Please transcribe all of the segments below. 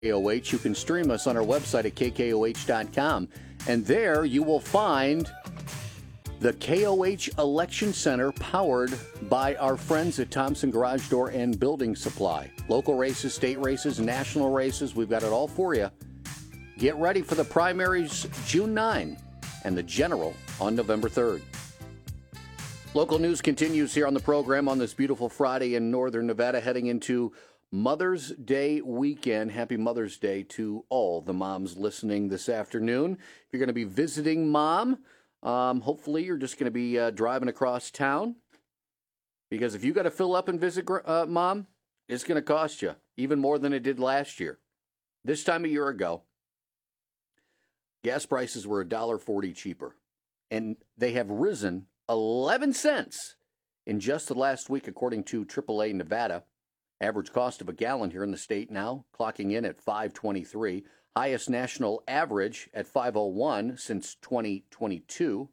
KKOH. You can stream us on our website at KKOH.com. And there you will find the KOH Election Center powered by our friends at Thompson Garage Door and Building Supply. Local races, state races, national races, we've got it all for you. Get ready for the primaries June 9 and the general on November 3rd. Local news continues here on the program on this beautiful Friday in northern Nevada, heading into Mother's Day weekend. Happy Mother's Day to all the moms listening this afternoon. If you're going to be visiting mom, hopefully you're just going to be driving across town, because if you got to fill up and visit mom, it's going to cost you even more than it did last year. This time a year ago, gas prices were $1.40 cheaper, and they have risen 11 cents in just the last week, according to AAA Nevada. Average cost of a gallon here in the state now clocking in at $5.23. Highest national average at $5.01 since 2022.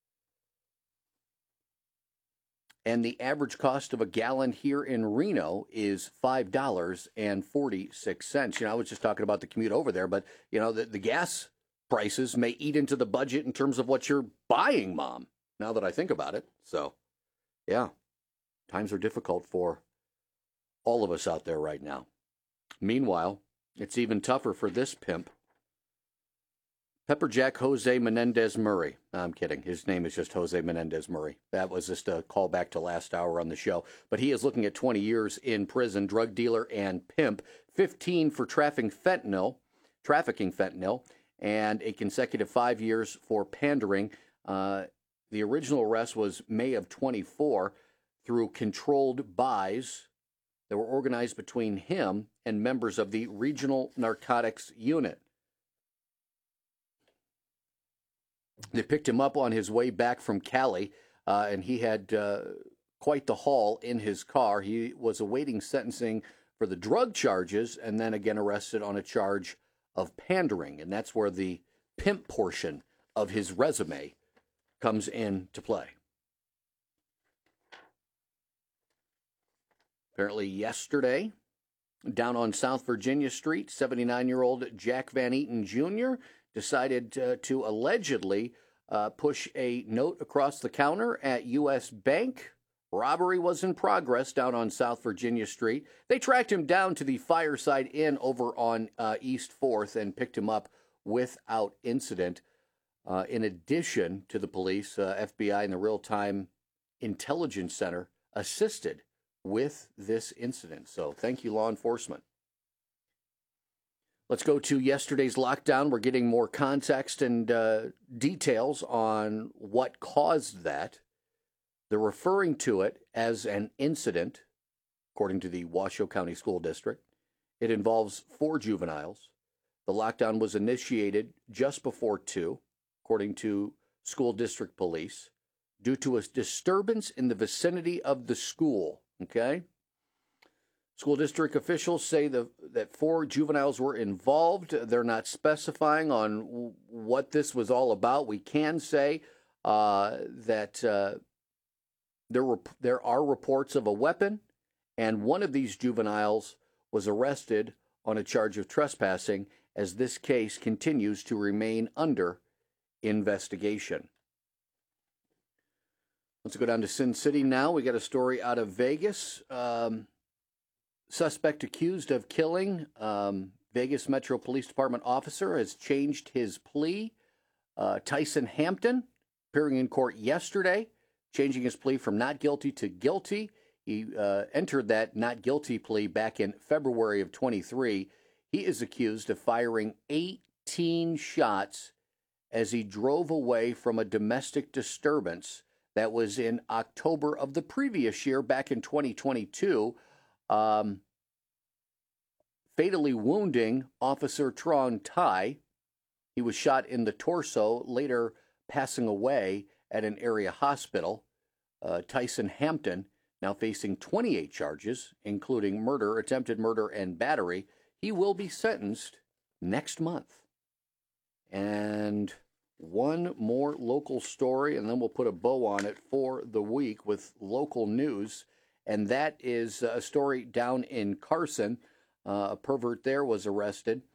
And the average cost of a gallon here in Reno is $5.46. I was just talking about the commute over there, but, the gas prices may eat into the budget in terms of what you're buying, Mom, now that I think about it. So, yeah, times are difficult for all of us out there right now. Meanwhile, it's even tougher for this pimp, Pepperjack Jose Menendez Murray. I'm kidding. His name is just Jose Menendez Murray. That was just a callback to last hour on the show. But he is looking at 20 years in prison, drug dealer and pimp, 15 for trafficking fentanyl, and a consecutive 5 years for pandering. The original arrest was May of 24 through controlled buys that were organized between him and members of the Regional Narcotics Unit. They picked him up on his way back from Cali, and he had quite the haul in his car. He was awaiting sentencing for the drug charges and then again arrested on a charge of pandering, and that's where the pimp portion of his resume comes into play. Apparently yesterday, down on South Virginia Street, 79-year-old Jack Van Eaton Jr. decided to allegedly push a note across the counter at U.S. Bank. Robbery was in progress down on South Virginia Street. They tracked him down to the Fireside Inn over on East 4th and picked him up without incident. In addition to the police, FBI and the Real-Time Intelligence Center assisted with this incident. So thank you, law enforcement. Let's go to yesterday's lockdown. We're getting more context and details on what caused that. They're referring to it as an incident, according to the Washoe County School District. It involves 4 juveniles. The lockdown was initiated just before 2, according to school district police, due to a disturbance in the vicinity of the school. Okay? School district officials say that 4 juveniles were involved. They're not specifying on what this was all about. We can say that there are reports of a weapon, and one of these juveniles was arrested on a charge of trespassing, as this case continues to remain under investigation. Let's go down to Sin City now. We got a story out of Vegas. Suspect accused of killing Vegas Metro Police Department officer has changed his plea. Tyson Hampton, appearing in court yesterday, changing his plea from not guilty to guilty. He entered that not guilty plea back in February of 23. He is accused of firing 18 shots as he drove away from a domestic disturbance that was in October of the previous year, back in 2022, fatally wounding Officer Trong Tai. He was shot in the torso, later passing away at an area hospital. Tyson Hampton, now facing 28 charges, including murder, attempted murder, and battery. He will be sentenced next month. And one more local story, and then we'll put a bow on it for the week with local news. And that is a story down in Carson. A pervert there was arrested.